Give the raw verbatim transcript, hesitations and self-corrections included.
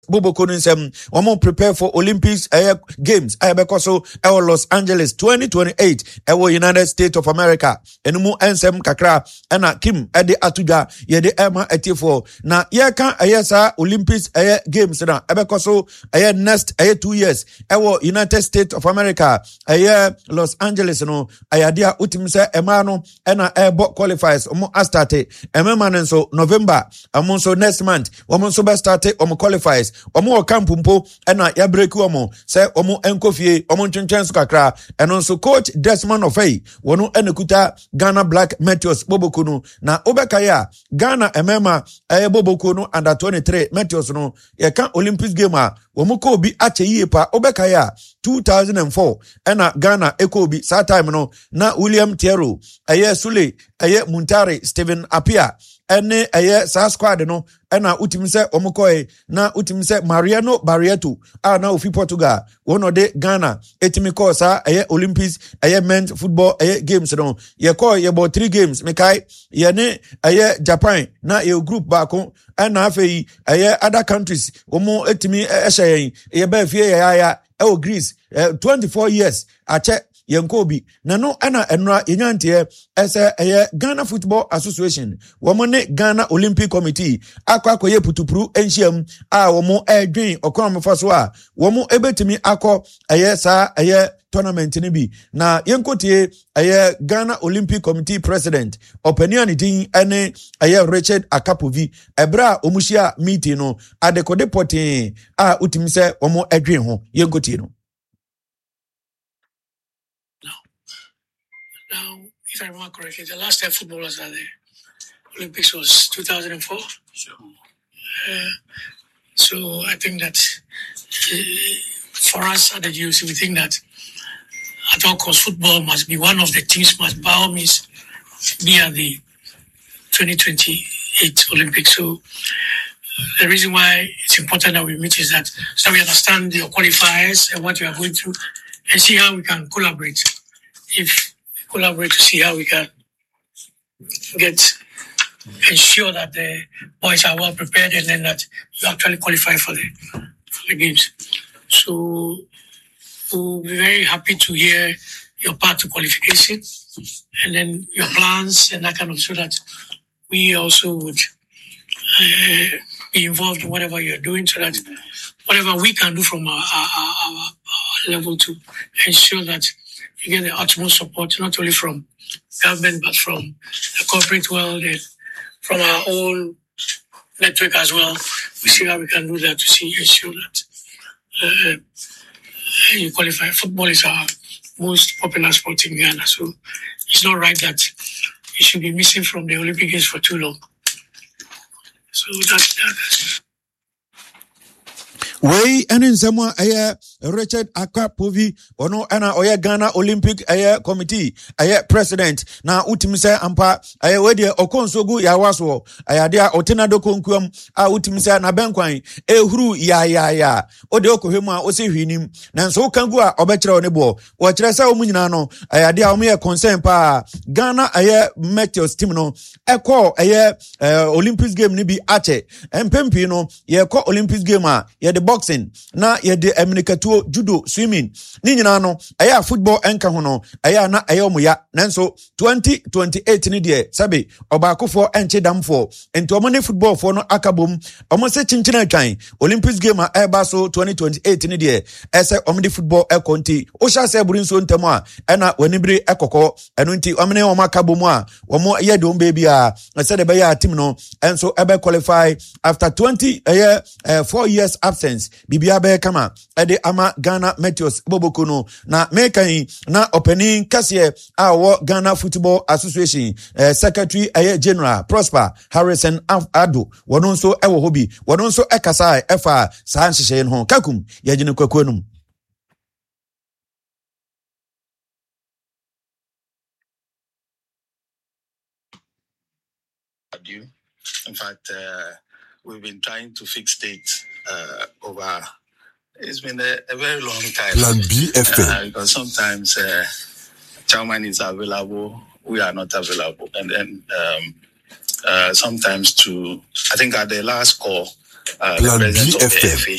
Bobo Konunsem, Omo prepare for Olympics uh, Games. Ayabekoso, Ewo Los Angeles twenty twenty-eight, Ewo United States of America. Enumu ensem kakra, ena Kim, Ede Atuja, Yede Emma Etifo. Na yeka ayesa Olympics uh, Games na Ebekoso, uh, next uh, two years. Ewo United States of America, uh, Los Angeles no, ayadia utimse emano, ena ebo qualifiers, omo astate, ememanenso November, amonso next month, omonso be starte, omo qualifiers. Omo kampumpo ena ya break omo se omo enkofie omo ntwentwen so kakra eno so coach Desmond Ofei wono enekuta Ghana Black Meteors Bobokunu na obekaya Ghana emema eh Bobokunu under twenty-three Meteors no ye kan Olympics game a womo ko bi ache yie pa obekaya two thousand four ena Ghana ekobi sa time no na William Tiero eye Sule eye Muntari Stephen Apia ene eye sa squad no ena utimse omukoe na utimse Mariano Barreto a na ofi Portugal wono de Ghana etimi ko sa eye Olympics eye men's football eye games no ye ko ye bo three games mekai ye ne eye Japan na ye group baako ena afei eye other countries omo etimi ehye ye ba fie ya ya e Greece uh, twenty-four years ache yenkobi na no ana enra yenyantie ese eye Ghana Football Association womone Ghana Olympic Committee akwa akoye putupuru enhyiam a womo edwen okonomfa so a womo ebetimi akọ eye sa eye tournament ni bi na yenkotie eye Ghana Olympic Committee President opinion din ene eye Richard Akapovi ebra omuhia meeting no adekode potin a utimse womo edwen ho yenkotie no. Now, if I remember correctly, the last time footballers at the Olympics was two thousand four. Sure. Uh, so I think that uh, for us at the G O C, we think that at all costs, football must be one of the teams, must by all means be at the twenty twenty-eight Olympics. So uh, the reason why it's important that we meet is that so we understand your qualifiers and what you are going through and see how we can collaborate. If collaborate to see how we can get ensure that the boys are well prepared and then that you actually qualify for the for the games. So we'll be very happy to hear your path to qualification and then your plans and that kind of so that we also would uh, be involved in whatever you're doing so that whatever we can do from our, our, our, our level to ensure that you get the utmost support, not only from government, but from the corporate world and from our own network as well. We see how we can do that to see ensure that uh, you qualify. Football is our most popular sport in Ghana, so it's not right that it should be missing from the Olympic Games for too long. So that's that. Wey ene nsemo eye Richard Akapovi ono ana oye Ghana Olympic eye committee eye president na utimse ampa eye we de okonsogu ya waso eye de otenado konkuam a utimse na benkwan ehuru ya ya ya ode okohwemu a ose hwinim na nso kangu a obekere one bo wo kire sa omunyina no eye de a omo ye concern pa Ghana eye Meteors team no ekọ eye Olympics game ni bi ache empempi no ye kọ Olympics game a ye de boxing na ye de eminekatuo judo swimming ni nyina no aya football enka ho no aya na aya omuya nanso twenty twenty-eight ni de sabe obakofo enche damfo enti omo ne football fo no akabom omo se chinchina atwan Olympics game a eba so twenty twenty-eight ni de ese omo de football ekonti o sha se buri nso ntemu a ena wanibire ekokọ eno nti omo ne omo akabom a omo ye de ombe bia ese de be ya team no enso ebe qualify after twenty uh, uh, four years absence bibia be kama ede ama Ghana Meteors Bobokunu na mekan na opening kase awo Ghana Football Association uh, Secretary uh, General Prosper Harrison Ado wono nso ewo hobi wono nso ekasa efa saa nhyehyɛ no kakum yagine kwakwanum. In fact, uh, we've been trying to fix dates uh, over. It's been a, a very long time. Plan B F M. Uh, because sometimes uh, chairman is available, we are not available, and then um, uh, sometimes to I think at the last call uh, the president of the F A